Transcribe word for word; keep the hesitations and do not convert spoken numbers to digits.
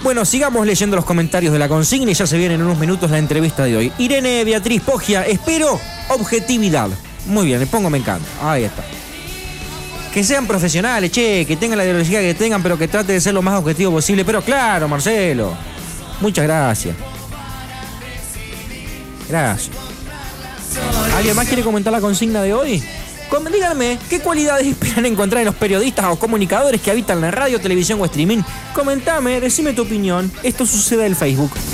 Bueno, sigamos leyendo los comentarios de la consigna y ya se viene en unos minutos la entrevista de hoy. Irene Beatriz Poggia, espero objetividad. Muy bien, le pongo me encanta. Ahí está. Que sean profesionales, che, que tengan la ideología que tengan, pero que trate de ser lo más objetivo posible. Pero claro, Marcelo. Muchas gracias. Gracias. ¿Alguien más quiere comentar la consigna de hoy? Díganme, ¿qué cualidades esperan encontrar en los periodistas o comunicadores que habitan la radio, televisión o streaming? Comentame, decime tu opinión. Esto sucede en el Facebook.